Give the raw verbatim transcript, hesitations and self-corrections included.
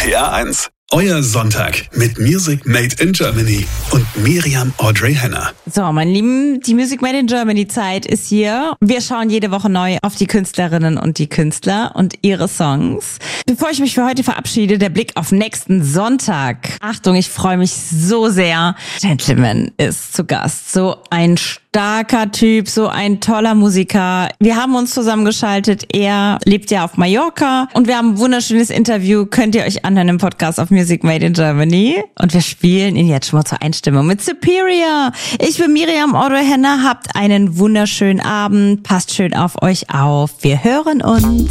T R eins. Euer Sonntag mit Music Made in Germany und Miriam Audrey Henner. So, meine Lieben, die Music Made in Germany Zeit ist hier. Wir schauen jede Woche neu auf die Künstlerinnen und die Künstler und ihre Songs. Bevor ich mich für heute verabschiede, der Blick auf nächsten Sonntag. Achtung, ich freue mich so sehr. Gentleman ist zu Gast. So ein starker Typ, so ein toller Musiker. Wir haben uns zusammengeschaltet. Er lebt ja auf Mallorca und wir haben ein wunderschönes Interview. Könnt ihr euch anhören im Podcast auf Music Made in Germany. Und wir spielen ihn jetzt schon mal zur Einstimmung mit Superior. Ich bin Miriam Audrey Henner. Habt einen wunderschönen Abend. Passt schön auf euch auf. Wir hören uns.